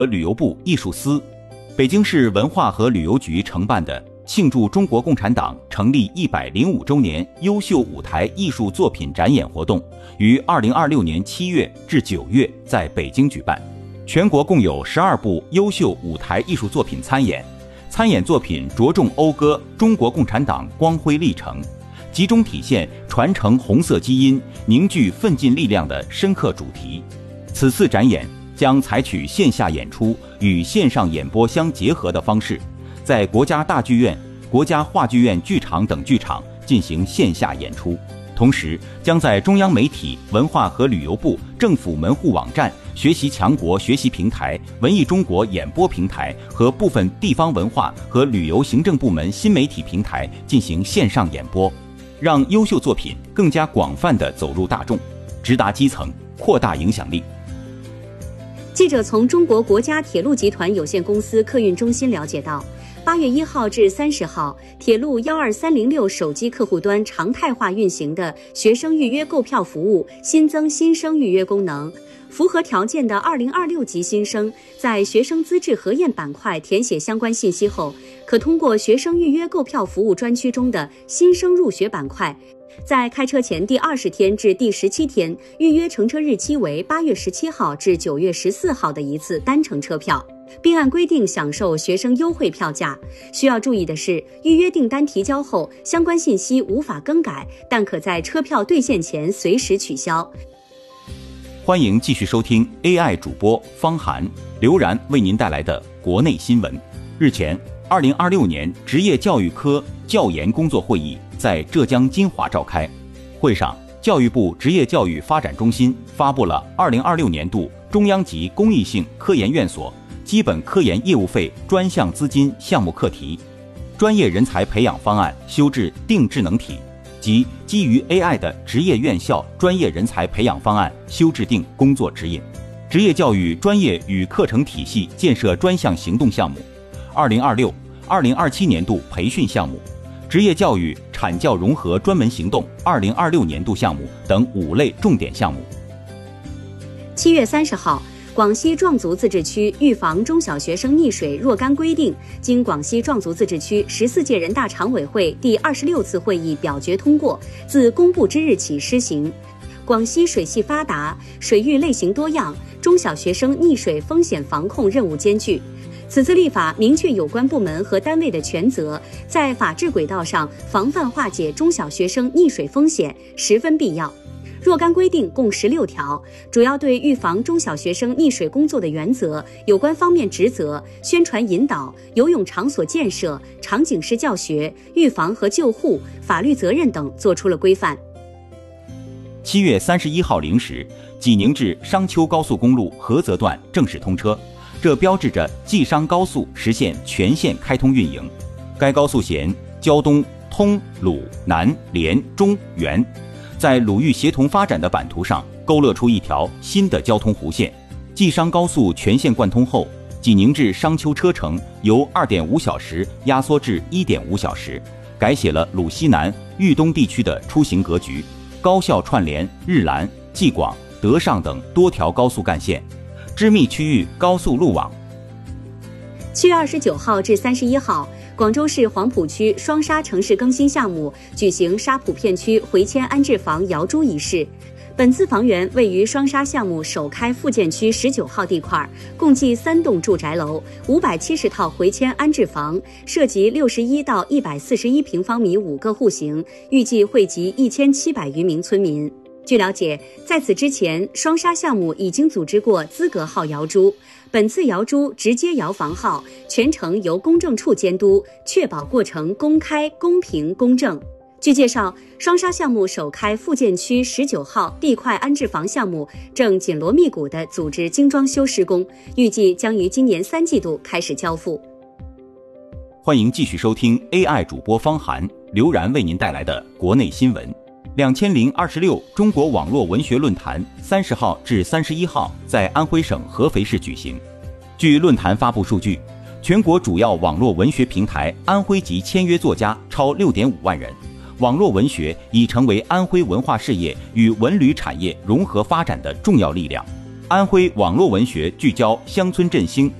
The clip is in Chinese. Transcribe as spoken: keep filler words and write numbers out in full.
和旅游部艺术司、北京市文化和旅游局承办的庆祝中国共产党成立一百零五周年优秀舞台艺术作品展演活动于二零二六年七月至九月在北京举办。全国共有十二部优秀舞台艺术作品参演，参演作品着重讴歌中国共产党光辉历程，集中体现传承红色基因、凝聚奋进力量的深刻主题。此次展演将采取线下演出与线上演播相结合的方式，在国家大剧院、国家话剧院剧场等剧场进行线下演出，同时将在中央媒体、文化和旅游部政府门户网站、学习强国学习平台、文艺中国演播平台和部分地方文化和旅游行政部门新媒体平台进行线上演播，让优秀作品更加广泛地走入大众，直达基层，扩大影响力。 记者从中国国家铁路集团有限公司客运中心了解到，八月一号至三十号，铁路幺二三零六手机客户端常态化运行的学生预约购票服务新增新生预约功能。符合条件的二零二六级新生在学生资质核验板块填写相关信息后，可通过学生预约购票服务专区中的新生入学板块，在开车前第二十天至第十七天预约乘车日期为八月十七号至九月十四号的一次单程车票，并按规定享受学生优惠票价。需要注意的是，预约订单提交后，相关信息无法更改，但可在车票兑现前随时取消。 欢迎继续收听 A I 主播方涵、刘然为您带来的国内新闻。日前，二零二六年职业教育科教研工作会议在浙江金华召开。会上，教育部职业教育发展中心发布了二零二六年度中央级公益性科研院所基本科研业务费专项资金项目课题、专业人才培养方案修制定智能体及基于 A I 的职业院校专业人才培养方案修制定工作指引、职业教育专业与课程体系建设专项行动项目、二零二六、二零二七年度培训项目、职业教育产教融合专门行动二零二六年度项目等五类重点项目。 七月三十号，广西壮族自治区预防中小学生溺水若干规定经广西壮族自治区十四届人大常委会第二十六次会议表决通过，自公布之日起施行。广西水系发达，水域类型多样，中小学生溺水风险防控任务艰巨。此次立法明确有关部门和单位的权责，在法治轨道上防范化解中小学生溺水风险十分必要。若干规定共十六条，主要对预防中小学生溺水工作的原则、有关方面职责、宣传引导、游泳场所建设、场景式教学、预防和救护、法律责任等作出了规范。 七月三十一号零时，济宁至商丘高速公路菏泽段正式通车，这标志着济商高速实现全线开通运营。该高速衔胶东、通、鲁、南、连、中、原，在鲁豫协同发展的版图上勾勒出一条新的交通弧线。济商高速全线贯通后，济宁至商丘车程由 二点五小时压缩至 一点五小时，改写了鲁西南、豫东地区的出行格局，高效串联日兰、济广、德尚等多条高速干线，织密区域高速路网。 七月二十九号至三十一号，广州市黄埔区双沙城市更新项目举行沙浦片区回迁安置房摇珠仪式。本次房源位于双沙项目首开附件区十九号地块，共计三栋住宅楼，五百七十套回迁安置房，涉及六十一到一百四十一平方米五个户型，预计惠及一千七百余名村民。据了解，在此之前，双沙项目已经组织过资格号摇珠，本次摇珠直接摇房号，全程由公证处监督，确保过程公开、公平、公正。据介绍，双沙项目首开附件区十九号地块安置房项目正紧锣密鼓地组织精装修施工，预计将于今年三季度开始交付。 欢迎继续收听 A I 主播方涵、刘然为您带来的国内新闻。两千零二十六中国网络文学论坛三十号至三十一号在安徽省合肥市举行。据论坛发布数据，全国主要网络文学平台安徽籍签约作家超 六点五万人，网络文学已成为安徽文化事业与文旅产业融合发展的重要力量。 安徽网络文学聚焦乡村振兴、